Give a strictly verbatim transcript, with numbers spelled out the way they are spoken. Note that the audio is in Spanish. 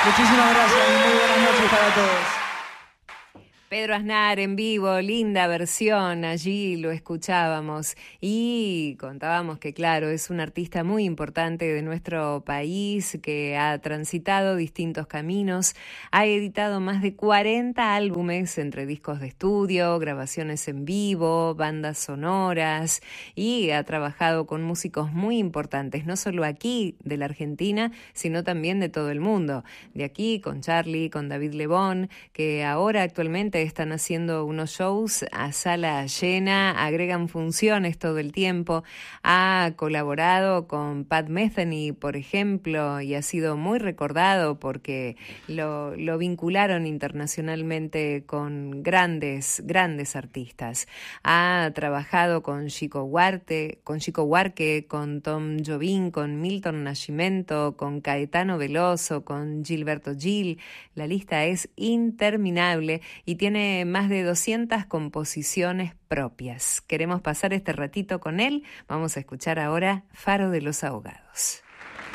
Muchísimas gracias y muy buenas noches para todos. Pedro Aznar en vivo, linda versión, allí lo escuchábamos y contábamos que claro, es un artista muy importante de nuestro país que ha transitado distintos caminos, ha editado más de cuarenta álbumes entre discos de estudio, grabaciones en vivo, bandas sonoras y ha trabajado con músicos muy importantes, no solo aquí de la Argentina, sino también de todo el mundo. De aquí con Charly, con David Lebón, que ahora actualmente están haciendo unos shows a sala llena, agregan funciones todo el tiempo, ha colaborado con Pat Metheny, por ejemplo, y ha sido muy recordado porque lo, lo vincularon internacionalmente con grandes, grandes artistas. Ha trabajado con Chico Huarte, con Chico Huarque, con Tom Jobim, con Milton Nascimento, con Caetano Veloso, con Gilberto Gil. La lista es interminable y tiene más de doscientas composiciones propias. Queremos pasar este ratito con él. Vamos a escuchar ahora Faro de los Ahogados.